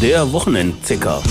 der Wochenendticker.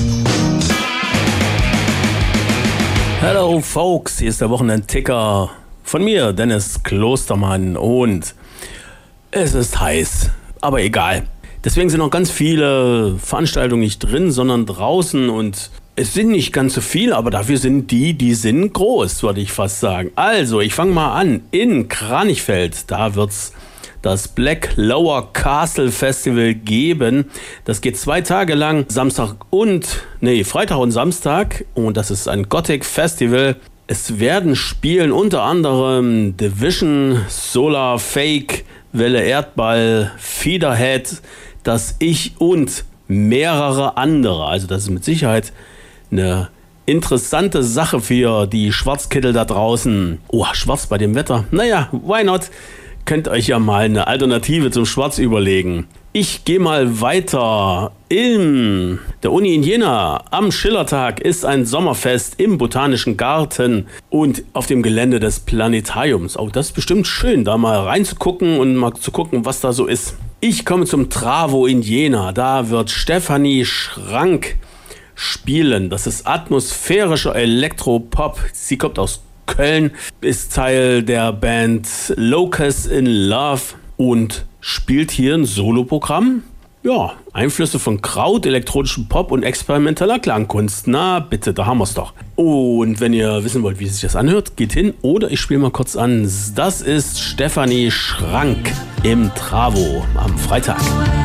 Hello Folks, hier ist der Wochenendticker von mir, Dennis Klostermann, und es ist heiß, aber egal. Deswegen sind noch ganz viele Veranstaltungen nicht drin, sondern draußen, und es sind nicht ganz so viele, aber dafür sind die sind groß, würde ich fast sagen. Also, ich fange mal an. In Kranichfeld, da wird's das Black Lower Castle Festival geben. Das geht 2 Tage lang, Freitag und Samstag, und das ist ein Gothic Festival. Es werden spielen unter anderem Division, Solar Fake, Welle Erdball, Feederhead, Das Ich und mehrere andere. Also das ist mit Sicherheit eine interessante Sache für die Schwarzkittel da draußen. Oh, schwarz bei dem Wetter. Naja, why not? Könnt euch ja mal eine Alternative zum Schwarz überlegen. Ich gehe mal weiter. In der Uni in Jena am Schillertag ist ein Sommerfest im Botanischen Garten und auf dem Gelände des Planetariums. Oh, das ist bestimmt schön, da mal reinzugucken und mal zu gucken, was da so ist. Ich komme zum Travo in Jena. Da wird Stefanie Schrank spielen. Das ist atmosphärischer Elektropop. Sie kommt aus Köln, ist Teil der Band Locust in Love und spielt hier ein Soloprogramm. Ja, Einflüsse von Kraut, elektronischem Pop und experimenteller Klangkunst. Na bitte, da haben wir es doch. Und wenn ihr wissen wollt, wie sich das anhört, geht hin, oder ich spiele mal kurz an. Das ist Stefanie Schrank im Travo am Freitag.